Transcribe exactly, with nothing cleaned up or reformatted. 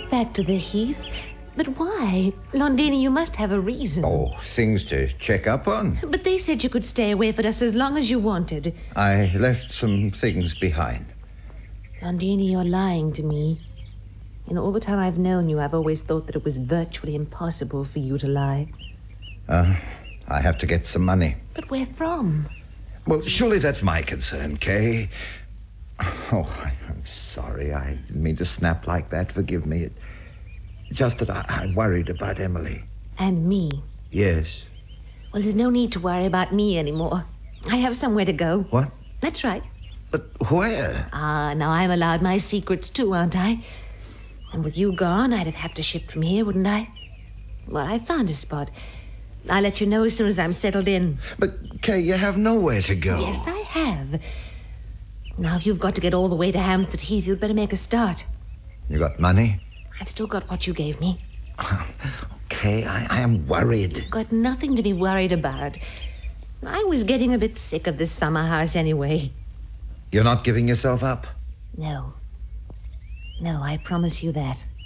Back to the Heath? But why? Londini, you must have a reason. Oh, things to check up on. But they said you could stay away from us as long as you wanted. I left some things behind. Londini, you're lying to me. In all the time I've known you, I've always thought that it was virtually impossible for you to lie. Uh, I have to get some money. But where from? Well, surely that's my concern, Kay. Oh, I, I'm sorry. I didn't mean to snap like that. Forgive me. It, it's just that I, I worried about Emily. And me. Yes. Well, there's no need to worry about me anymore. I have somewhere to go. What? That's right. But where? Ah, now I'm allowed my secrets too, aren't I? And with you gone, I'd have had to shift from here, wouldn't I? Well, I found a spot. I'll let you know as soon as I'm settled in. But, Kay, you have nowhere to go. Yes, I have. Now, if you've got to get all the way to Hampstead Heath, you'd better make a start. You got money? I've still got what you gave me. Okay, I, I am worried. Got nothing to be worried about. I was getting a bit sick of this summer house anyway. You're not giving yourself up? No. No, I promise you that.